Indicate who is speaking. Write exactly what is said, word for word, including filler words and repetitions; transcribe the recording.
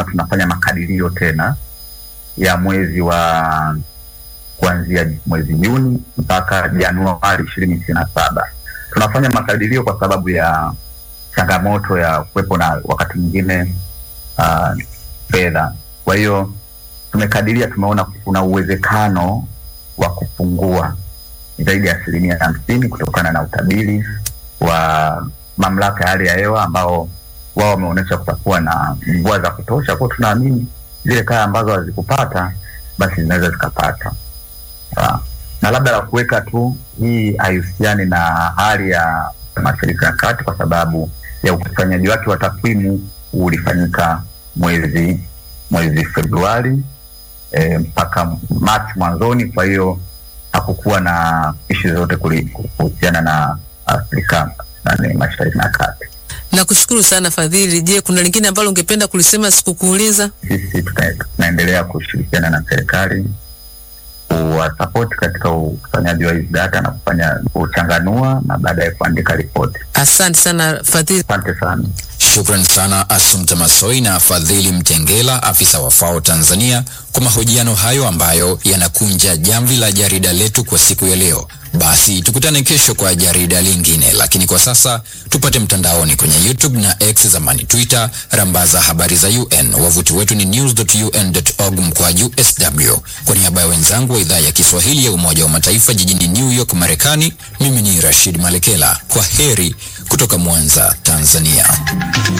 Speaker 1: tunaona tunafanya makadirio tena ya mwezi wa kuanzia mwezi Juni mpaka Januari ishirini ishirini na saba. Tunafanya makadirio kwa sababu ya changamoto ya kuwepo na wakati mwingine uh, fedha. Kwa hiyo tumekadiria, tumeona kuna uwezekano wa kupungua zaidi ya asilimia hamsini kutokana na utabiri wa mamlaka ya hali ya hewa ambao wao wameonyesha kutakuwa na mvua za kutosha. Kwa tunaamini zile kaya ambazo hazikupata basi zinaweza zikapata. Uh, na labda la kuweka tu, hii haihusiani na hali ya Mashariki ya Kati kwa sababu ya ukusanyaji wake wa takwimu ulifanyika mwezi mwezi Februari e, mpaka Machi mwanzoni. Kwa hiyo hakukuwa na ishu zote kuhusiana na Afrika na Mashariki ya Kati.
Speaker 2: Nakushukuru sana Fadhili. Je, kuna lingine ambalo ungependa kulisema sikukuuliza?
Speaker 1: Sisi tunaendelea kushirikiana na serikali wa support katika ukusanyaji wa hizi data na kufanya kuchanganua na baadaye kuandika ripoti.
Speaker 2: Asante sana Fadhili.
Speaker 1: Asante sana.
Speaker 3: Shukrani sana Assumpta Massoi na Fadhili Mtengela, afisa wa F A O Tanzania, kwa mahojiano hayo ambayo yanakunja jamvi la jarida letu kwa siku ya leo. Basi tukutane kesho kwa jarida lingine, lakini kwa sasa tupate mtandaoni kwenye YouTube na X zamani Twitter, rambaza habari za U N. Wavuti wetu ni news dot u n dot org mkwaju S W. Kwa niaba ya wenzangu wa idhaa ya Kiswahili ya Umoja wa Mataifa jijini New York, Marekani, mimi ni Rashid Malekela. Kwa heri kutoka Mwanza, Tanzania.